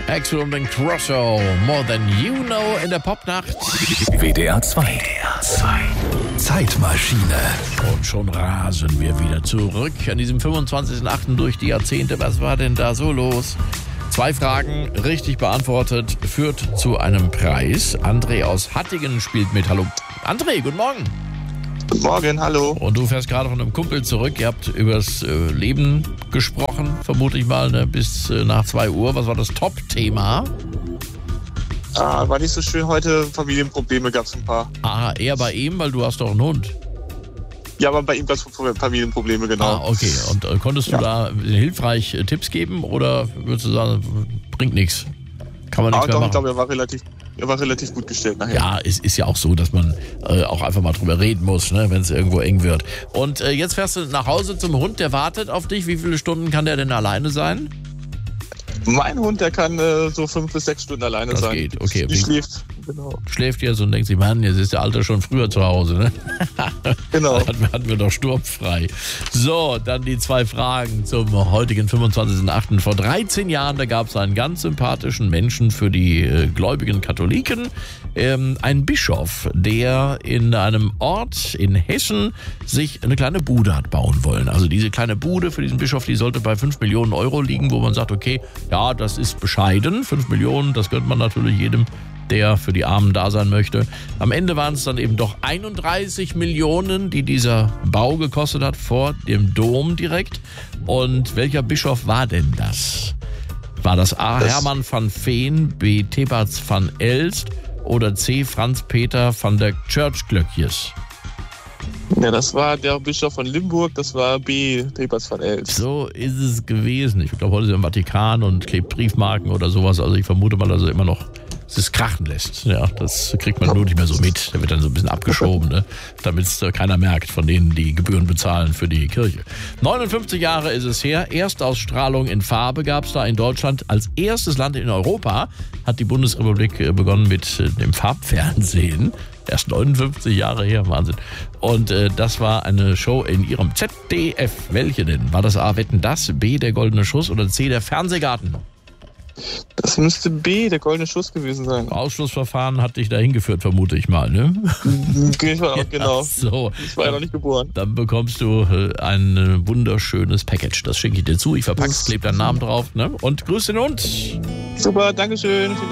Axel und den Crosso, More Than You Know in der Popnacht. WDR 2. Zeitmaschine. Und schon rasen wir wieder zurück an diesem 25.08. durch die Jahrzehnte. Was war denn da so los? 2 Fragen richtig beantwortet, führt zu einem Preis. André aus Hattingen spielt mit. Hallo André, guten Morgen. Guten Morgen, hallo. Und du fährst gerade von einem Kumpel zurück. Ihr habt übers Leben gesprochen, vermute ich mal, ne? Bis nach 2 Uhr. Was war das Top-Thema? War nicht so schön heute. Familienprobleme gab es ein paar. Eher bei ihm, weil du hast doch einen Hund. Ja, aber bei ihm gab es Familienprobleme, genau. Okay. Und konntest du da hilfreich Tipps geben oder würdest du sagen, bringt nichts? Kann man nichts mehr machen? Ich glaube, er war relativ gut gestellt nachher. Ja, es ist ja auch so, dass man auch einfach mal drüber reden muss, ne, wenn es irgendwo eng wird. Und jetzt fährst du nach Hause zum Hund, der wartet auf dich. Wie viele Stunden kann der denn alleine sein? Mein Hund, der kann so 5 bis 6 Stunden alleine sein. Das geht, okay. Die schläft, genau. Schläft jetzt und denkt sich, Mann, jetzt ist der Alte schon früher zu Hause, ne? Genau. Hatten wir doch sturmfrei. So, dann die 2 Fragen zum heutigen 25.08. Vor 13 Jahren, da gab es einen ganz sympathischen Menschen für die gläubigen Katholiken, einen Bischof, der in einem Ort in Hessen sich eine kleine Bude hat bauen wollen. Also diese kleine Bude für diesen Bischof, die sollte bei 5 Millionen Euro liegen, wo man sagt, okay, ja, das ist bescheiden. 5 Millionen, das gönnt man natürlich jedem, der für die Armen da sein möchte. Am Ende waren es dann eben doch 31 Millionen, die dieser Bau gekostet hat, vor dem Dom direkt. Und welcher Bischof war denn das? War das A. Hermann van Veen, B. Thebats van Elst oder C. Franz Peter van der Church-Glöckjes? Ja, das war der Bischof von Limburg, das war B. Thebats van Elst. So ist es gewesen. Ich glaube, heute ist er im Vatikan und klebt Briefmarken oder sowas. Also ich vermute mal, dass er immer noch es krachen lässt. Ja, das kriegt man nur nicht mehr so mit. Der wird dann so ein bisschen abgeschoben, ne? Damit es keiner merkt von denen, die Gebühren bezahlen für die Kirche. 59 Jahre ist es her. Erstausstrahlung in Farbe gab es da in Deutschland. Als erstes Land in Europa hat die Bundesrepublik begonnen mit dem Farbfernsehen. Erst 59 Jahre her, Wahnsinn. Und das war eine Show in ihrem ZDF. Welche denn? War das A, Wetten, das, B, der Goldene Schuss oder C, der Fernsehgarten? Das müsste B, der Goldene Schuss gewesen sein. Ausschlussverfahren hat dich dahin geführt, vermute ich mal, ne? Ich war auch, genau. So. Ich war ja noch nicht geboren. Dann bekommst du ein wunderschönes Package. Das schicke ich dir zu. Ich verpack's, klebe deinen Namen drauf, ne? Und grüß den Hund. Super, Dankeschön.